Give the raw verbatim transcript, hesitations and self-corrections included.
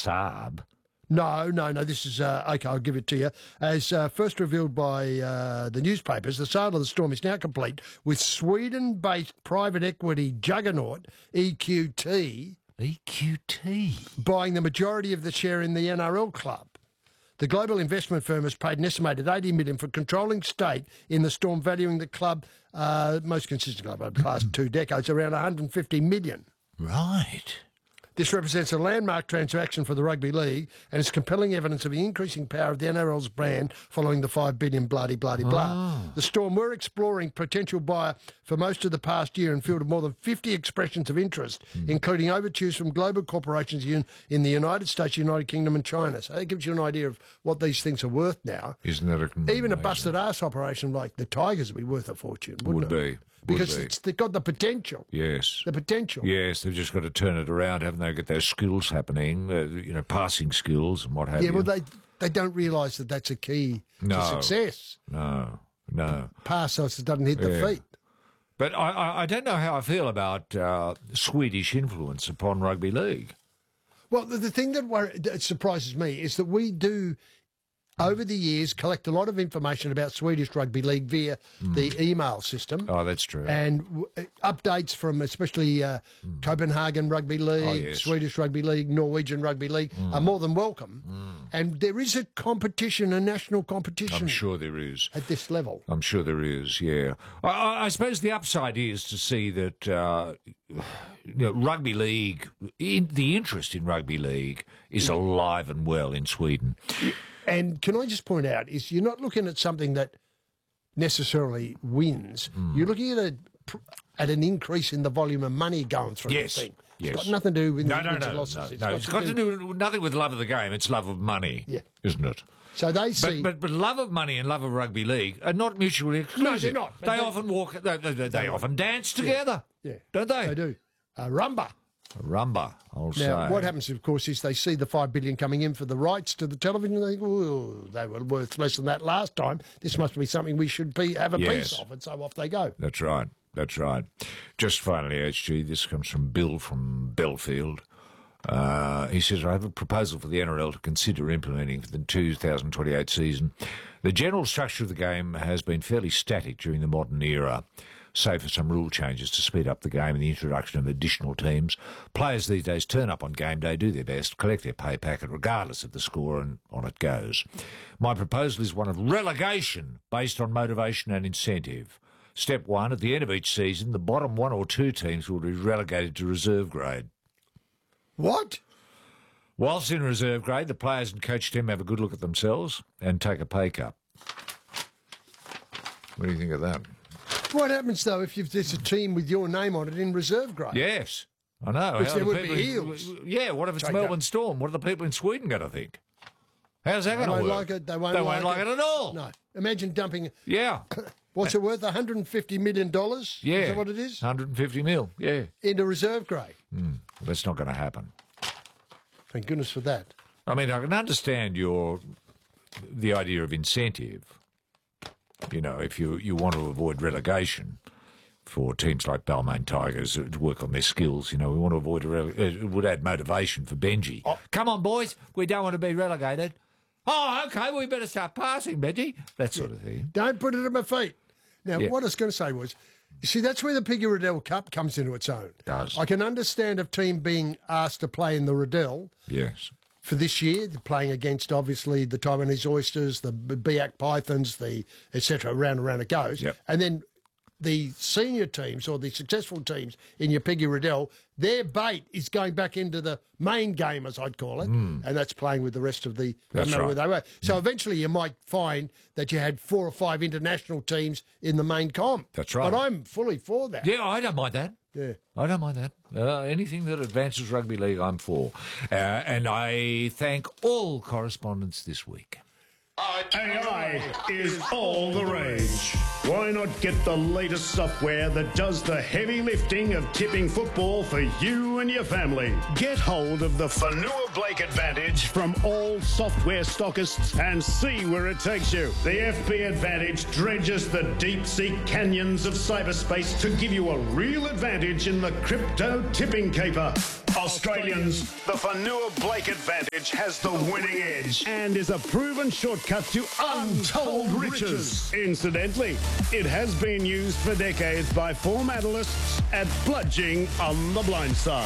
Saab. No, no, no. This is uh, okay. I'll give it to you. As uh, first revealed by uh, the newspapers, the sale of the Storm is now complete, with Sweden-based private equity juggernaut E Q T E Q T buying the majority of the share in the N R L club. The global investment firm has paid an estimated eighty million dollars for controlling stake in the Storm, valuing the club, uh, most consistent club over the past two decades, around one hundred fifty million dollars. Right. This represents a landmark transaction for the rugby league and is compelling evidence of the increasing power of the N R L's brand following the five billion dollars bloody, bloody, blah. Oh. The Storm were exploring potential buyer for most of the past year and fielded more than fifty expressions of interest, mm. including overtures from global corporations in, in the United States, United Kingdom and China. So that gives you an idea of what these things are worth now. Isn't that a... Even a busted-ass operation like the Tigers would be worth a fortune, wouldn't Would it? be. Because Would it's, they've got the potential. Yes. The potential. Yes, they've just got to turn it around, haven't they? Get those skills happening, uh, you know, passing skills and what have Yeah, you. well, they they don't realise that that's a key No. to success. No, no. Pass so it doesn't hit the Yeah. feet. But I, I, I don't know how I feel about uh, Swedish influence upon rugby league. Well, the, the thing that, worry, that surprises me is that we do, over the years, collect a lot of information about Swedish Rugby League via mm. the email system. Oh, that's true. And w- updates from especially uh, mm. Copenhagen Rugby League, oh, yes. Swedish Rugby League, Norwegian Rugby League mm. are more than welcome. Mm. And there is a competition, a national competition. I'm sure there is. At this level. I'm sure there is, yeah. I, I, I suppose the upside is to see that uh, you know, rugby league, in, the interest in rugby league is alive and well in Sweden. And can I just point out, is you're not looking at something that necessarily wins. Mm. You're looking at a, at an increase in the volume of money going through yes. the thing. Yes. It's got nothing to do with no, wins no, and no, losses. no, it's no. got, It's to, got do, to do with nothing with love of the game. It's love of money, yeah. isn't it? So they see... But, but, but love of money and love of rugby league are not mutually exclusive. No, they're not. They, they often walk... They, they, they, they often dance together. Yeah. yeah. Don't they? They do. Uh, rumba. Rumba, I'll say. Now, what happens, of course, is they see the five billion dollars coming in for the rights to the television and they think, oh, they were worth less than that last time. This must be something we should be have a yes. piece of. And so off they go. That's right. That's right. Just finally, H G, this comes from Bill from Belfield. Uh, he says, I have a proposal for the N R L to consider implementing for the two thousand twenty-eight season. The general structure of the game has been fairly static during the modern era, save for some rule changes to speed up the game and the introduction of additional teams. Players these days turn up on game day, do their best, collect their pay packet regardless of the score, and on it goes. My proposal is one of relegation based on motivation and incentive. Step one, at the end of each season, the bottom one or two teams will be relegated to reserve grade. What? Whilst in reserve grade, the players and coach team have a good look at themselves and take a pay cut. What do you think of that? What happens, though, if you've, there's a team with your name on it in reserve grade? Yes, I know. Which How there the would people be in- heels. Yeah, what if it's Take Melbourne up. Storm? What are the people in Sweden going to think? How's that They going to won't work? like it. They won't, they like, won't like it. at all. No. Imagine dumping... Yeah. What's it worth? one hundred fifty million dollars? Yeah. Is that what it is? one hundred fifty mil, yeah. Into reserve grade. Mm. Well, that's not going to happen. Thank goodness for that. I mean, I can understand your the idea of incentive. You know, if you, you want to avoid relegation for teams like Balmain Tigers to work on their skills, you know, we want to avoid, rele- it would add motivation for Benji. Oh. Come on, boys, we don't want to be relegated. Oh, okay, we better start passing, Benji. That sort of thing. Don't put it at my feet. Now, Yeah. what I was going to say was, you see, that's where the Piggy Riddell Cup comes into its own. Does. I can understand a team being asked to play in the Riddell Yes. for this year, they're playing against, obviously, the Taiwanese Oysters, the Biak Pythons, the et cetera, round and round it goes. Yep. And then the senior teams or the successful teams in your Piggy Riddell, their bait is going back into the main game, as I'd call it, mm. and that's playing with the rest of the... That's no matter right. where they were. So mm. eventually you might find that you had four or five international teams in the main comp. That's right. But I'm fully for that. Yeah, I don't mind that. Yeah. I don't mind that. Uh, anything that advances rugby league, I'm for. Uh, and I thank all correspondents this week. A I is all the rage. Why not get the latest software that does the heavy lifting of tipping football for you and your family? Get hold of the Fanua Blake Advantage from all software stockists and see where it takes you. The F B Advantage dredges the deep-sea canyons of cyberspace to give you a real advantage in the crypto tipping caper. Australians, the Whanua Blake Advantage has the winning edge and is a proven shortcut to untold riches. Incidentally, it has been used for decades by form analysts at Bludging on the Blind Side.